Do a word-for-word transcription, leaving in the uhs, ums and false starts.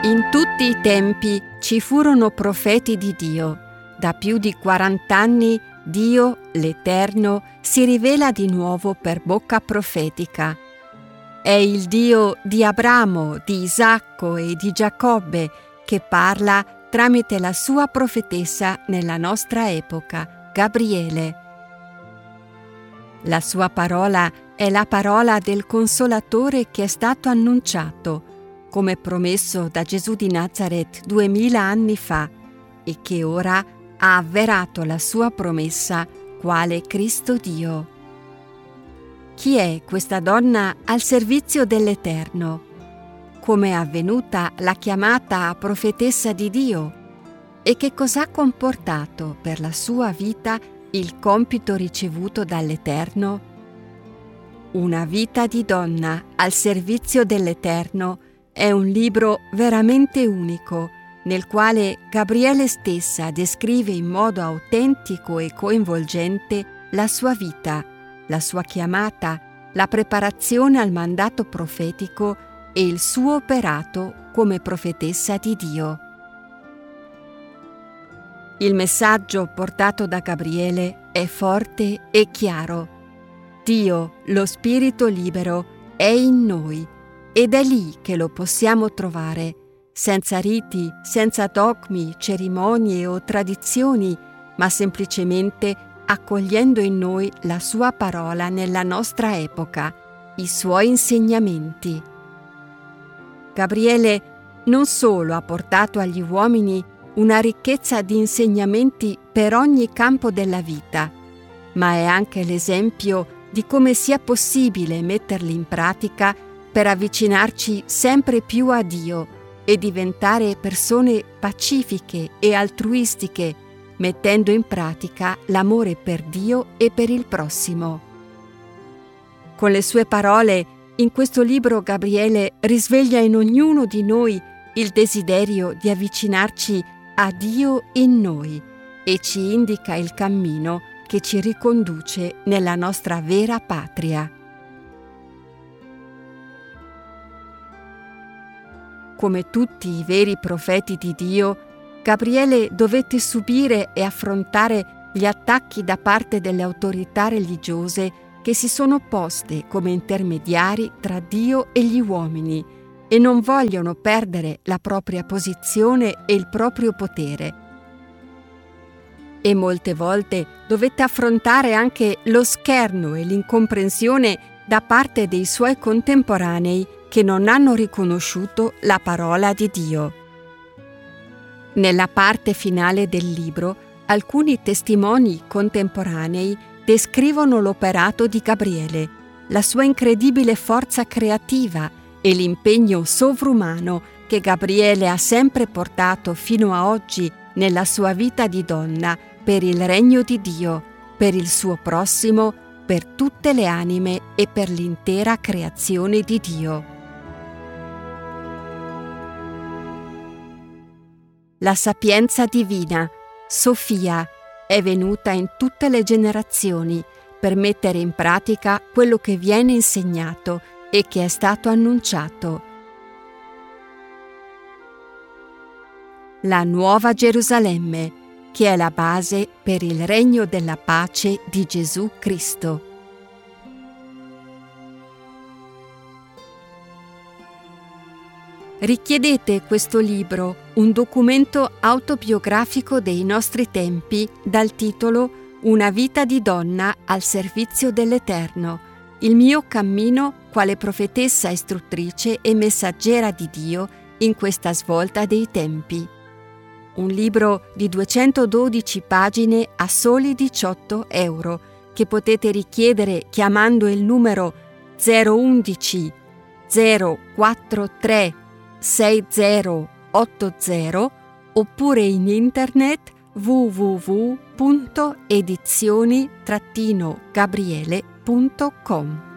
In tutti i tempi ci furono profeti di Dio. Da più di quarant'anni Dio, l'Eterno, si rivela di nuovo per bocca profetica. È il Dio di Abramo, di Isacco e di Giacobbe che parla tramite la sua profetessa nella nostra epoca, Gabriele. La sua parola è la parola del Consolatore che è stato annunciato, come promesso da Gesù di Nazaret duemila anni fa, e che ora ha avverato la sua promessa quale Cristo Dio. Chi è questa donna al servizio dell'Eterno? Come è avvenuta la chiamata a profetessa di Dio? E che cosa ha comportato per la sua vita il compito ricevuto dall'Eterno? Una vita di donna al servizio dell'Eterno è un libro veramente unico, nel quale Gabriele stessa descrive in modo autentico e coinvolgente la sua vita, la sua chiamata, la preparazione al mandato profetico e il suo operato come profetessa di Dio. Il messaggio portato da Gabriele è forte e chiaro. Dio, lo Spirito libero, è in noi ed è lì che lo possiamo trovare, senza riti, senza dogmi, cerimonie o tradizioni, ma semplicemente accogliendo in noi la sua parola nella nostra epoca, i suoi insegnamenti. Gabriele non solo ha portato agli uomini una ricchezza di insegnamenti per ogni campo della vita, ma è anche l'esempio di come sia possibile metterli in pratica per avvicinarci sempre più a Dio e diventare persone pacifiche e altruistiche, mettendo in pratica l'amore per Dio e per il prossimo. Con le sue parole, in questo libro Gabriele risveglia in ognuno di noi il desiderio di avvicinarci a Dio in noi e ci indica il cammino che ci riconduce nella nostra vera patria. Come tutti i veri profeti di Dio, Gabriele dovette subire e affrontare gli attacchi da parte delle autorità religiose che si sono poste come intermediari tra Dio e gli uomini e non vogliono perdere la propria posizione e il proprio potere. E molte volte dovette affrontare anche lo scherno e l'incomprensione da parte dei suoi contemporanei che non hanno riconosciuto la parola di Dio. Nella parte finale del libro, alcuni testimoni contemporanei descrivono l'operato di Gabriele, la sua incredibile forza creativa e l'impegno sovrumano che Gabriele ha sempre portato fino a oggi nella sua vita di donna per il regno di Dio, per il suo prossimo, per tutte le anime e per l'intera creazione di Dio. La sapienza divina, Sofia, è venuta in tutte le generazioni per mettere in pratica quello che viene insegnato e che è stato annunciato. La Nuova Gerusalemme, che è la base per il regno della pace di Gesù Cristo. Richiedete questo libro, un documento autobiografico dei nostri tempi, dal titolo Una vita di donna al servizio dell'Eterno, il mio cammino quale profetessa istruttrice e messaggera di Dio in questa svolta dei tempi. Un libro di duecentododici pagine a soli diciotto euro, che potete richiedere chiamando il numero zero uno uno zero quattro tre sei zero otto zero oppure in internet w w w punto edizioni gabriele punto com.